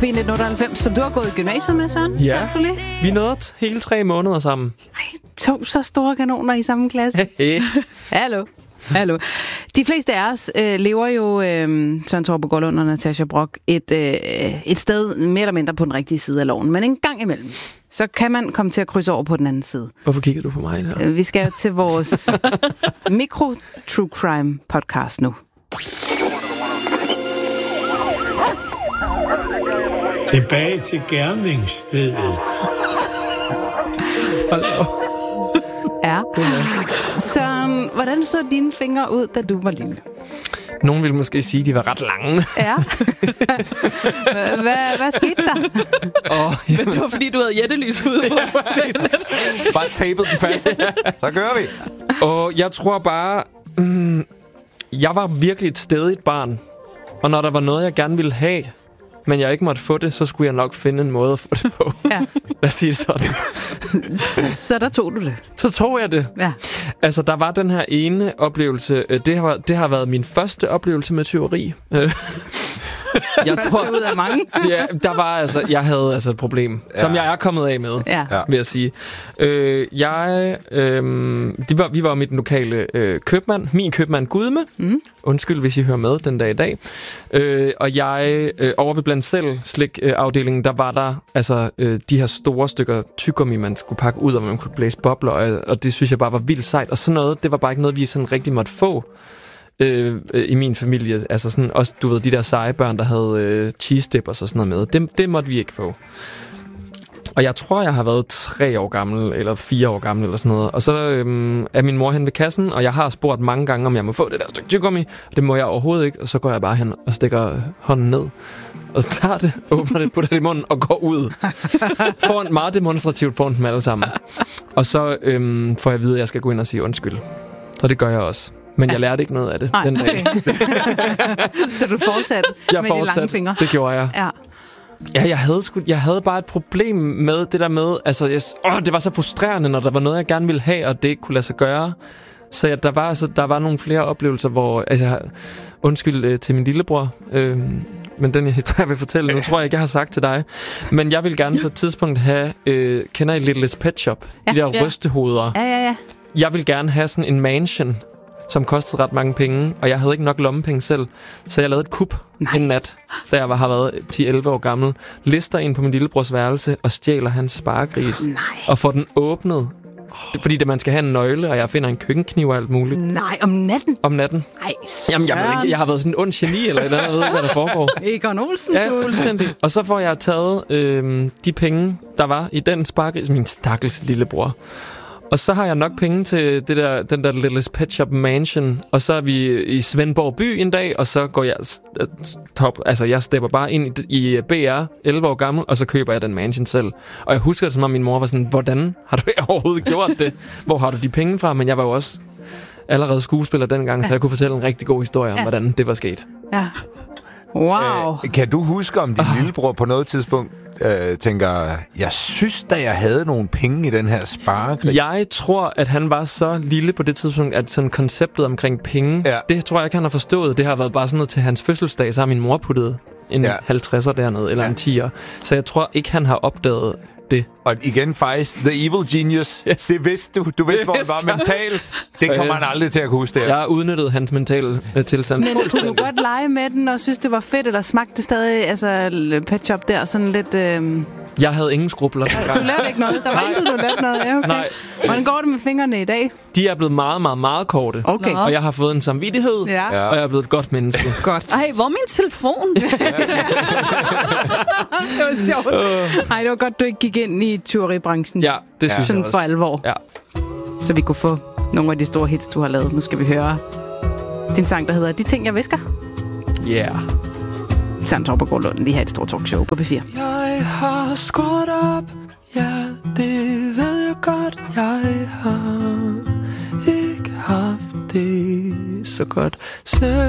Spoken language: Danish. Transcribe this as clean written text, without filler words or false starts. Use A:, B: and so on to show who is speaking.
A: B1998, som du har gået i gymnasiet med, Søren.
B: Ja, vi nåede hele 3 måneder sammen.
A: Ej, 2 så store kanoner i samme klasse. Hallo. De fleste af os lever jo, Søren Torp Gårdlund og Natasha Brock, et sted mere eller mindre på den rigtige side af loven. Men en gang imellem, så kan man komme til at krydse over på den anden side.
B: Hvorfor kigger du på mig her?
A: Vi skal jo til vores Mikro-True Crime podcast nu.
C: Tilbage til gerningsstedet.
A: Ja. Søren, hvordan så dine fingre ud, da du var lille?
B: Nogen ville måske sige, at de var ret lange.
A: Ja. Hvad skete der?
D: Men det var fordi, du havde jættelys ude på.
E: Bare tapet den fast. Så gør vi.
B: Og jeg tror bare, jeg var virkelig et stædigt barn. Og når der var noget, jeg gerne ville have, men jeg ikke måtte få det, så skulle jeg nok finde en måde at få det på. Ja. Lad os sige det sådan.
A: Så der tog du det?
B: Så tog jeg det.
A: Ja.
B: Altså, der var den her ene oplevelse. Det har været min første oplevelse med tyveri.
A: Jeg tror ud af mange.
B: Ja, jeg havde et problem, som jeg er kommet af med, vil jeg sige. Vi var mit lokale købmand, min købmand Gudme. Undskyld, hvis I hører med den dag i dag. Og jeg over ved blandt selv slik-afdelingen, der var der de her store stykker tyggegummi, man skulle pakke ud, og man kunne blæse bobler, og det synes jeg bare var vildt sejt. Og sådan noget, det var bare ikke noget, vi sådan rigtig måtte få. I min familie, altså sådan også, du ved, de der seje børn, der havde cheese dippers og sådan noget med, det måtte vi ikke få. Og jeg tror, jeg har været 3 år gammel, eller 4 år gammel, eller sådan noget. Og så er min mor hen ved kassen, og jeg har spurgt mange gange, om jeg må få det der stykke tyggegummi. Det må jeg overhovedet ikke, og så går jeg bare hen og stikker hånden ned. Og tager det, åbner det, putter det i munden og går ud. Foran, meget demonstrativt foran dem alle sammen. Og så får jeg at vide, at jeg skal gå ind og sige undskyld. Så det gør jeg også. Men jeg lærte ikke noget af det den dag.
A: Så du fortsatte med de lange fingre?
B: Det gjorde jeg. Ja, jeg havde bare et problem med det der med, det var så frustrerende, når der var noget, jeg gerne ville have, og det ikke kunne lade sig gøre. Så der var nogle flere oplevelser, hvor, undskyld til min lillebror, men den historie, jeg vil fortælle nu, tror jeg ikke, jeg har sagt til dig. Men jeg vil gerne på et tidspunkt have, kender I Littlest Pet Shop? De der rystehoveder.
A: Ja.
B: Jeg vil gerne have sådan en mansion, som kostede ret mange penge, og jeg havde ikke nok lommepenge selv, så jeg lavede et kup en nat, da jeg har været 10-11 år gammel, lister ind på min lillebrors værelse og stjæler hans sparegris, og får den åbnet, fordi man skal have en nøgle, og jeg finder en køkkenkniv og alt muligt.
A: Nej, om natten?
B: Om natten.
A: Ej,
B: jamen, jeg ved ikke, jeg har været sådan en ond geni, eller et eller andet, jeg ved ikke, hvad der foregår.
A: Egon Olsen.
B: Ja, fuldstændig. Og så får jeg taget de penge, der var i den sparegris, min stakkels lillebror. Og så har jeg nok penge til den der Littlest Pet Shop Mansion. Og så er vi i Svendborg by en dag, og så går jeg stepper bare ind i BR, 11 år gammel, og så køber jeg den mansion selv. Og jeg husker det, som om min mor var sådan, hvordan har du overhovedet gjort det? Hvor har du de penge fra? Men jeg var jo også allerede skuespiller dengang, så jeg kunne fortælle en rigtig god historie om, hvordan det var sket.
A: Ja. Wow.
E: Kan du huske, om din lillebror på noget tidspunkt tænker, jeg synes da, jeg havde nogle penge i den her sparegris?
B: Jeg tror, at han var så lille på det tidspunkt, at sådan konceptet omkring penge, det tror jeg ikke, han har forstået. Det har været bare sådan noget til hans fødselsdag, så har min mor puttet en 50'er dernede, eller en 10'er. Så jeg tror ikke, han har opdaget det.
E: Og igen faktisk, the evil genius. Yes. Det vidste du. Du vidste, hvor det var mentalt. Det kommer han aldrig til at kunne huske det.
B: Jeg har udnyttet hans mentale tilstand.
A: Men kunne du godt lege med den og synes, det var fedt, eller smagte det stadig, Pet Shop der, sådan lidt...
B: Jeg havde ingen skrubler.
A: Du lavede ikke noget? Der var intet, du lavede noget? Ja, okay.
B: Nej.
A: Hvordan går det med fingrene i dag?
B: De er blevet meget, meget, meget korte.
A: Okay.
B: Og jeg har fået en samvittighed, og jeg er blevet et godt menneske.
A: Godt.
D: Ej, hvor er min telefon?
A: Det var sjovt. Ej, det var godt, du ikke gik ind i tyveribranchen.
B: Ja, det synes jeg også.
A: For alvor.
B: Ja.
A: Så vi kunne få nogle af de store hits, du har lavet. Nu skal vi høre din sang, der hedder De ting, jeg visker.
B: Yeah.
A: Søren Torp Gårdlund, lige her et stort talkshow på P4.
B: Jeg har skåret op, ja, det ved jeg godt. Jeg har ikke haft det så godt selv.